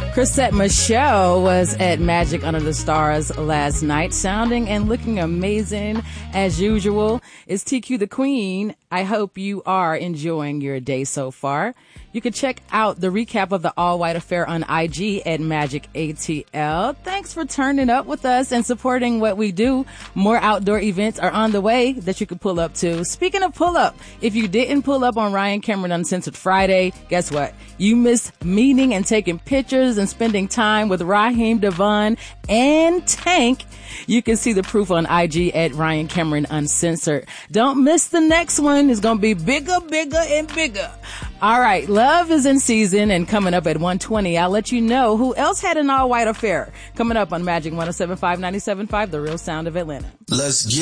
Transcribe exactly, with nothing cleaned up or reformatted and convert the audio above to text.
Chrisette Michele was at Magic Under the Stars last night, sounding and looking amazing as usual. It's T Q the Queen. I hope you are enjoying your day so far. You can check out the recap of the All White Affair on I G at Magic A T L. Thanks for turning up with us and supporting what we do. More outdoor events are on the way that you can pull up to. Speaking of pull up, if you didn't pull up on Ryan Cameron Uncensored Friday, guess what? You missed meeting and taking pictures and spending time with Raheem DeVaughn and Tank. You can see the proof on I G at Ryan Cameron Uncensored. Don't miss the next one. It's going to be bigger, bigger, and bigger. All right. Love is in season and coming up at one twenty. I'll let you know who else had an all-white affair. Coming up on Magic one oh seven point five, ninety-seven point five, The Real Sound of Atlanta. Let's get